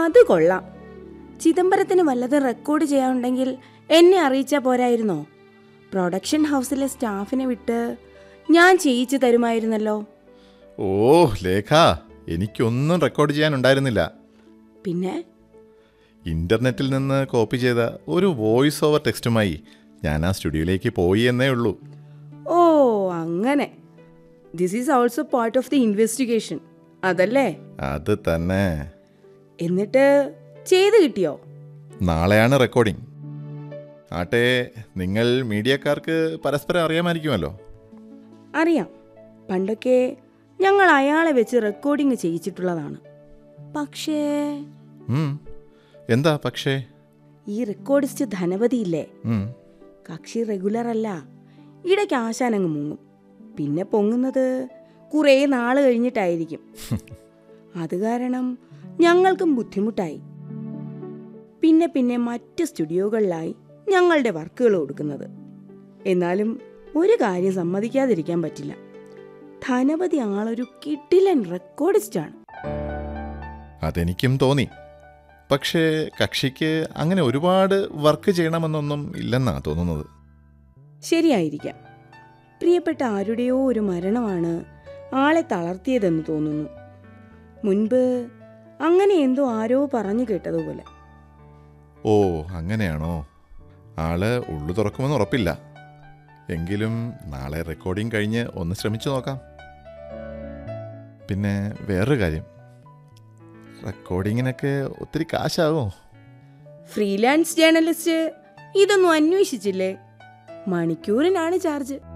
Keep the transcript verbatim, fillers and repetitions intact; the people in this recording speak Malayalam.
അത് കൊള്ളാം. ചിദംബരത്തിന് വല്ലതും റെക്കോർഡ് ചെയ്യാനുണ്ടെങ്കിൽ എന്നെ അറിയിച്ചാൽ പോരായിരുന്നോ? പ്രൊഡക്ഷൻ ഹൗസിലെ സ്റ്റാഫിനെ വിട്ട് ഞാൻ ചെയ്യിച്ചു തരുമായിരുന്നല്ലോ. ഓ ലേഖ, എനിക്കൊന്നും റെക്കോർഡ് ചെയ്യാനുണ്ടായിരുന്നില്ല. പിന്നെ ഇന്റർനെറ്റിൽ നിന്ന് കോപ്പി ചെയ്ത ഒരു വോയിസ് ഓവർ ടെക്സ്റ്റുമായി ഞാൻ ആ സ്റ്റുഡിയോയിലേക്ക് പോയി എന്നേ ഉള്ളൂ. ഓ അങ്ങനെ. This is also part of the investigation, അതല്ലേ? അത് തന്നെ. എന്നിട്ട് ചെയ്ത് കിട്ടിയോ? നാളെയാണ് റെക്കോർഡിംഗ്. ആട്ടെ, നിങ്ങൾ മീഡിയക്കാർക്ക് പരസ്പരം അറിയാമായിരിക്കുമല്ലോ. അറിയാം. പണ്ടൊക്കെ ഞങ്ങൾ അയാളെ വെച്ച് റെക്കോർഡിംഗ് ചെയ്യിച്ചിട്ടുള്ളതാണ്. പക്ഷേ എന്താ പക്ഷേ? ഈ റെക്കോർഡിസ്റ്റ് ധനപതിയില്ലേ, കക്ഷി റെഗുലർ അല്ല. ഇടയ്ക്ക് ആശാനങ്ങ് മുങ്ങും. പിന്നെ പൊങ്ങുന്നത് കുറേ നാൾ കഴിഞ്ഞിട്ടായിരിക്കും. അത് കാരണം ഞങ്ങൾക്കും ബുദ്ധിമുട്ടായി. പിന്നെ പിന്നെ മറ്റ് സ്റ്റുഡിയോകളിലായി ഞങ്ങളുടെ വർക്കുകൾ കൊടുക്കുന്നത്. എന്നാലും ഒരു കാര്യം സമ്മതിക്കാതിരിക്കാൻ പറ്റില്ല, ധനപതി ആളൊരു കിടിലൻ റെക്കോർഡിസ്റ്റാണ്. അതെനിക്കും തോന്നി. പക്ഷേ കക്ഷിക്ക് അങ്ങനെ ഒരുപാട് വർക്ക് ചെയ്യണമെന്നൊന്നും ഇല്ലെന്നാ തോന്നുന്നത്. ശരിയായിരിക്കാം. പ്രിയപ്പെട്ട ആരുടെയോ ഒരു മരണമാണ് ആളെ തളർത്തിയതെന്ന് തോന്നുന്നു. മുൻപ് അങ്ങനെ എന്തോ ആരോ പറഞ്ഞു കേട്ടതുപോലെ. ഓ അങ്ങനെയാണോ? ആള് ഉള്ളു തുറക്കുമെന്ന് ഉറപ്പില്ല. എങ്കിലും നാളെ റെക്കോർഡിംഗ് കഴിഞ്ഞ് ഒന്ന് ശ്രമിച്ചു നോക്കാം. പിന്നെ വേറൊരു കാര്യം, റെക്കോർഡിങ്ങിനൊക്കെ ഒത്തിരി കാശാവോ? ഫ്രീലാൻസ് ജേർണലിസ്റ്റ് ഇതൊന്നും അന്വേഷിച്ചില്ലേ? മണിക്കൂറിനാണ് ചാർജ്.